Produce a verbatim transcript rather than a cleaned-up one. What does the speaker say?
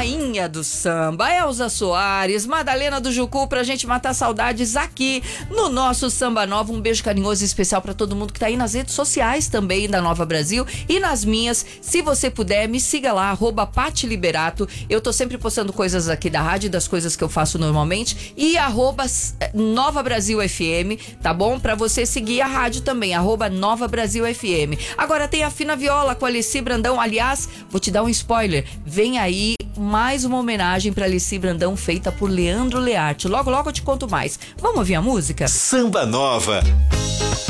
rainha do samba, Elza Soares, Madalena do Jucu, pra gente matar saudades aqui no nosso Samba Nova. Um beijo carinhoso e especial pra todo mundo que tá aí nas redes sociais também da Nova Brasil e nas minhas. Se você puder, me siga lá, arroba Pati Liberato. Eu tô sempre postando coisas aqui da rádio, das coisas que eu faço normalmente. E arroba Nova Brasil F M, tá bom? Pra você seguir a rádio também, arroba Nova Brasil F M. Agora tem a Fina Viola com a Alici Brandão. Aliás, vou te dar um spoiler. Vem aí mais uma homenagem pra Alici Brandão feita por Leandro Learte. Logo, logo eu te conto mais. Vamos ouvir a música? Samba Nova.